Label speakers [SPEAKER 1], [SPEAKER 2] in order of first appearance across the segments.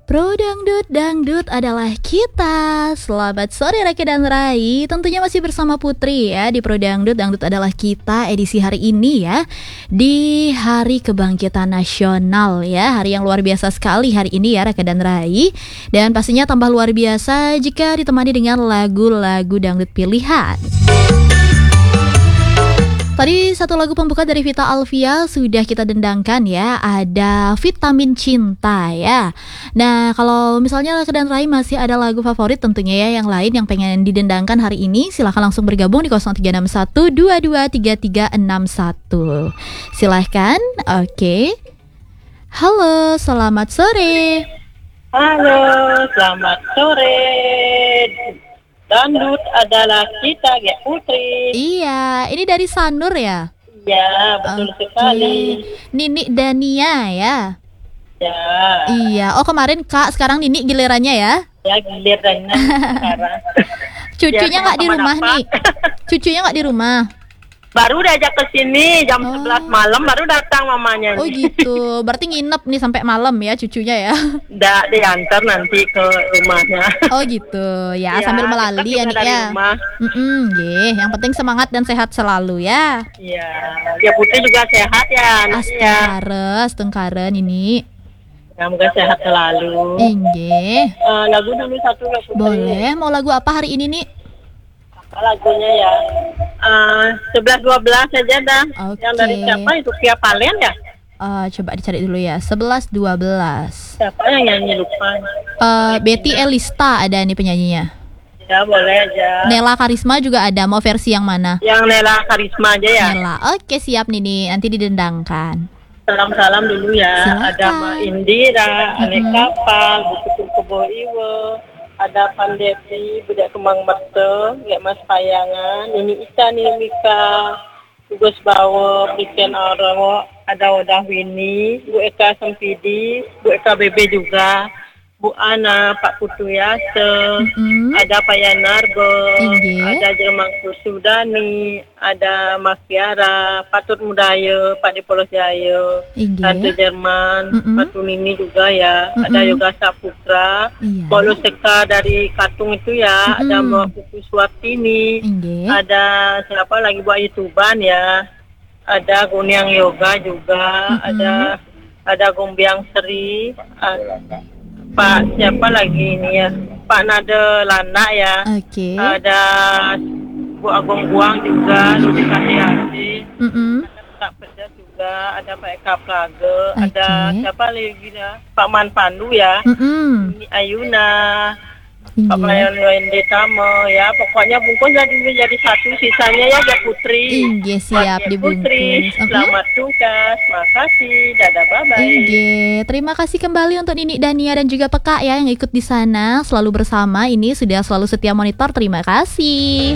[SPEAKER 1] Pro Dangdut, Dangdut adalah kita. Selamat sore Raki dan Rai. Tentunya masih bersama Putri ya di Pro Dangdut, Dangdut adalah kita edisi hari ini ya. Di Hari Kebangkitan Nasional ya. Hari yang luar biasa sekali hari ini ya Raki dan Rai. Dan pastinya tambah luar biasa jika ditemani dengan lagu-lagu dangdut pilihan. Tadi satu lagu pembuka dari Vita Alvia sudah kita dendangkan ya. Ada Vitamin Cinta ya. Nah kalau misalnya Raka dan Rai masih ada lagu favorit tentunya ya yang lain yang pengen didendangkan hari ini, silahkan langsung bergabung di 0361 223361. Silahkan. Oke. Halo, selamat sore.
[SPEAKER 2] Halo, selamat sore. Dangdut adalah kita, ya Putri.
[SPEAKER 1] Iya, ini dari Sanur ya?
[SPEAKER 2] Iya, betul sekali.
[SPEAKER 1] Nini Dania ya?
[SPEAKER 2] Ya.
[SPEAKER 1] Iya, oh kemarin Kak, sekarang Nini gilirannya ya?
[SPEAKER 2] Ya, gilirannya sekarang.
[SPEAKER 1] Cucunya nggak di rumah nih? Cucunya nggak di rumah?
[SPEAKER 2] Baru diajak ke sini jam 11 malam, baru datang mamanya.
[SPEAKER 1] Oh gitu, berarti nginep nih sampai malam ya cucunya ya?
[SPEAKER 2] Udah diantar nanti ke rumahnya.
[SPEAKER 1] Oh gitu, ya sambil melalui ya Nik ya? Yang penting semangat dan sehat selalu ya?
[SPEAKER 2] Iya, ya Putri juga sehat ya.
[SPEAKER 1] Astengkaren ini.
[SPEAKER 2] Semoga sehat selalu.
[SPEAKER 1] Inggih.
[SPEAKER 2] Lagu dulu satu ya Putri.
[SPEAKER 1] Boleh, mau lagu apa hari ini nih?
[SPEAKER 2] Lagunya ya 11-12 aja dah.
[SPEAKER 1] Okay.
[SPEAKER 2] Yang dari siapa itu? Via Valen ya?
[SPEAKER 1] Coba dicari dulu ya. 11-12.
[SPEAKER 2] Siapa yang nyanyi lupa?
[SPEAKER 1] Betty Elista ada nih penyanyinya.
[SPEAKER 2] Ya boleh aja.
[SPEAKER 1] Nela Karisma juga ada. Mau versi yang mana?
[SPEAKER 2] Yang Nela Karisma aja ya.
[SPEAKER 1] Nela. Oke siap nih nanti didendangkan.
[SPEAKER 2] Salam-salam dulu ya.
[SPEAKER 1] Silakan.
[SPEAKER 2] Ada Ma Indira, Ane Kapal, Buku Kebo Iwo. Ada Pandepi, Budak Kembang Merte, Gak Mas Payangan, ini Ika, ini Mika, Tugas Bawa, Bikin Orang, ada Wadah Winnie, Bu Eka Sempidi, Bu Eka Bebe juga, Bu Ana, Pak Putu Yase, ada Payanarbo, ada Jerman Sudani, ada Mas Kiara, Patut Mudayo, Pak Dipolos Jayo, Tante Jerman, Patu Nini juga ya, ada Yoga Saputra, Polo Seka dari Katung itu ya, ada Mbak Putu Suwatini, ada siapa lagi Bu Ayu Tuban ya, ada Guniang Yoga juga, ada Gombiang Seri, Pak siapa lagi ini ya, Pak Nade Lana ya, ada Bu Agung Buang juga, Ludi Kasihasi, Tak Pedas juga, ada Pak Eka Plage, ada siapa lagi ya, Pak Man Pandu ya, ini Ayuna, Pak Pelayan Wende Tamo ya, pokoknya bungkus jadi satu, sisanya ya Gak Putri.
[SPEAKER 1] Siap dibungkus.
[SPEAKER 2] Putri, selamat tugas, makasih, dadah bye-bye.
[SPEAKER 1] Terima kasih kembali untuk Nini Dania dan juga Peka ya yang ikut di sana, selalu bersama ini sudah selalu setia monitor, terima kasih.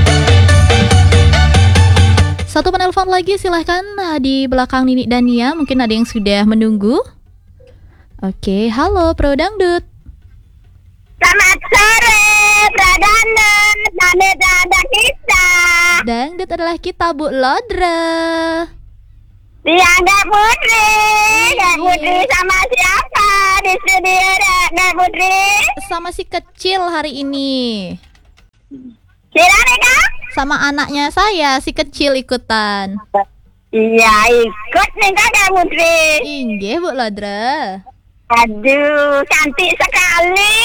[SPEAKER 1] Satu penelpon lagi silahkan di belakang Nini Dania, mungkin ada yang sudah menunggu. Oke, halo Pro Dangdut.
[SPEAKER 3] Selamat sore, Pradana, Dangdut adalah kita.
[SPEAKER 1] Dangdut adalah kita, Bu Lodra.
[SPEAKER 3] Dia Gak Putri. Gak Putri sama siapa di studio Gak Putri?
[SPEAKER 1] Sama si kecil hari ini.
[SPEAKER 3] Siapa Kak?
[SPEAKER 1] Sama anaknya saya, si kecil ikutan.
[SPEAKER 3] Iya ikut nih Kak Gak Putri.
[SPEAKER 1] Inggih Bu Lodra.
[SPEAKER 3] Aduh, cantik sekali.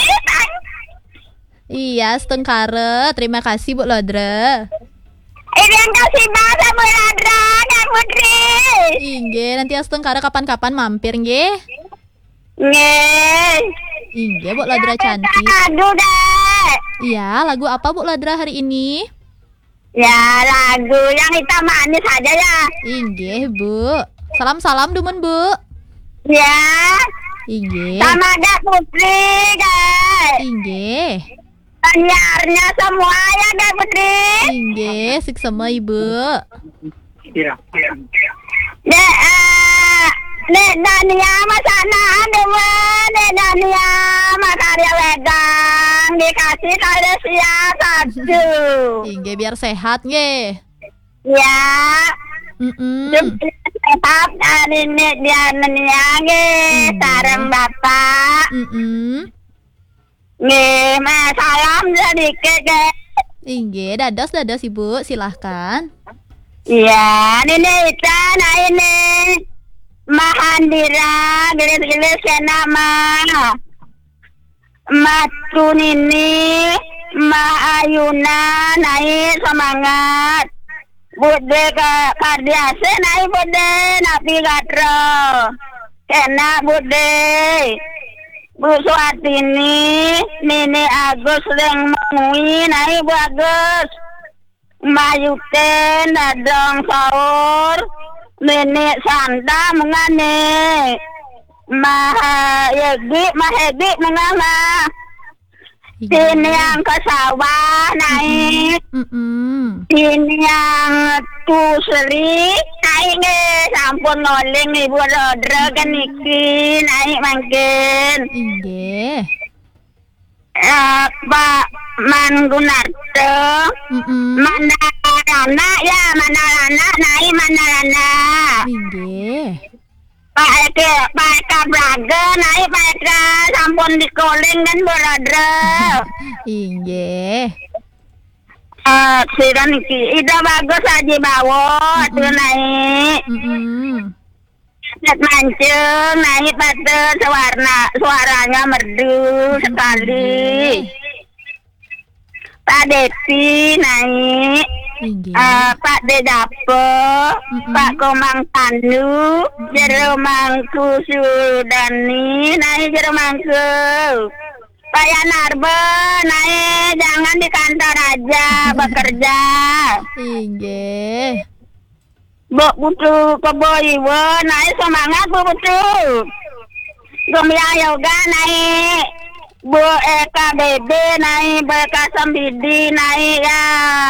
[SPEAKER 1] Iya, setengkare. Terima kasih Bu Lodra.
[SPEAKER 3] Ini yang kasih bahasa Bu Lodra, Gak Putri.
[SPEAKER 1] Inggih, nanti setengkare kapan-kapan mampir nggih.
[SPEAKER 3] Nggih.
[SPEAKER 1] Inggih, Bu Lodra cantik.
[SPEAKER 3] Aduh deh.
[SPEAKER 1] Iya, lagu apa Bu Lodra hari ini?
[SPEAKER 3] Ya, lagu yang hitam manis aja ya.
[SPEAKER 1] Inggih, Bu. Salam-salam dumun, Bu.
[SPEAKER 3] Ya.
[SPEAKER 1] Inggih.
[SPEAKER 3] Sama Gak Putri, guys.
[SPEAKER 1] Inggih.
[SPEAKER 3] Penyiarnya semua ya Gak Putri.
[SPEAKER 1] Inggih, sik sama Ibu.
[SPEAKER 2] Iya.
[SPEAKER 3] Dek Dania masana demen, Dek Dania makarya wedang dikasih Kalesia satu.
[SPEAKER 1] Inggih biar sehat nggih.
[SPEAKER 3] Ya. sehat hari ini dia neniage sareng bapak. Nggih, salam sedikit ge.
[SPEAKER 1] Inggih, dados Ibu, silahkan.
[SPEAKER 3] Iya, ini Ita, nah ini Mahandira, gelis-gelis ya nama Matun ini Ayuna, naik semangat Bude kardiase, naik bude Nabi Gatro Kena bude Bu Suatini Nini Agus yang mengui, naik Bu Agus Mayuten dadong sahur Nenek Santa mengane Mahayegi mengana Ini yang ke sawah naik Ini yang tusri naik sampun noling Ibu Rodra kan iki naik mangkin
[SPEAKER 1] Inggih.
[SPEAKER 3] Pak Mangunarto mana anak ya mana anak naik mana anak
[SPEAKER 1] Inggih.
[SPEAKER 3] Pak Braga naik Pak sampun dikoling kan Borodro
[SPEAKER 1] Inggih.
[SPEAKER 3] siran iki ida bagus aja bawa tuh naik mancung naik pada suaranya merdu sekali Pak Desi naik Pak Dedapo Pak Komang Tanu Jeromangku Sudani naik Jeromangku Pak Yanarbe naik jangan di kantor aja bekerja
[SPEAKER 1] Inggih.
[SPEAKER 3] Bu Putu Keboiwo naik semangat Bu Putu Gumya Yoga naik Bu Eka Bebe naik Beka Sambidi naik ya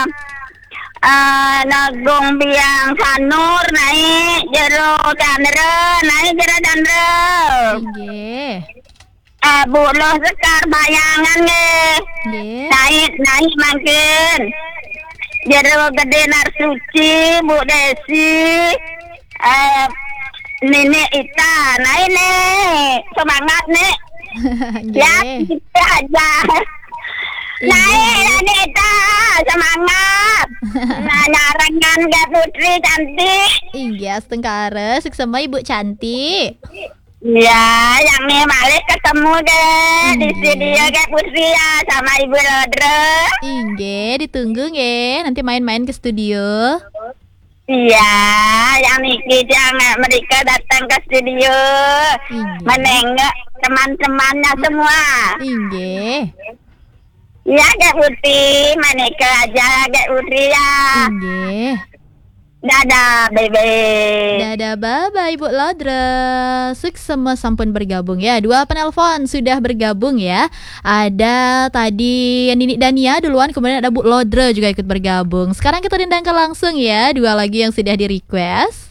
[SPEAKER 3] Nagung Biang Sanur naik Jero Chandra naik Jero Chandra
[SPEAKER 1] Inggih.
[SPEAKER 3] Bu Loh Sekar Bayangan
[SPEAKER 1] Nggih.
[SPEAKER 3] naik makin Jero Gede Narsuci Bu Desi Nenek Ita naik nih semangat nih ya
[SPEAKER 1] Nggih.
[SPEAKER 3] kita aja naik Nenek Ita semangat nyarangan ke Putri cantik
[SPEAKER 1] Inggih, setengkara seksama Ibu cantik.
[SPEAKER 3] ya yang nih balik ketemu deh di studio ke Putri ya sama Ibu Rodro
[SPEAKER 1] Inggih, ditunggu nggih. Nanti main-main ke studio.
[SPEAKER 3] iya yang niki yang mereka datang ke studio
[SPEAKER 1] Inggih.
[SPEAKER 3] menengok teman-temannya semua
[SPEAKER 1] Inggih.
[SPEAKER 3] iya Kak Putri mereka aja Kak Putri ya
[SPEAKER 1] Inggih.
[SPEAKER 3] dadah bebe
[SPEAKER 1] Dadah, bye-bye Ibu Lodra. Semua sampun bergabung ya. 2 penelpon sudah bergabung ya. Ada tadi Nini Dania duluan, kemudian ada Bu Lodra juga ikut bergabung. Sekarang kita dendangkan langsung ya 2 lagi yang sudah di request.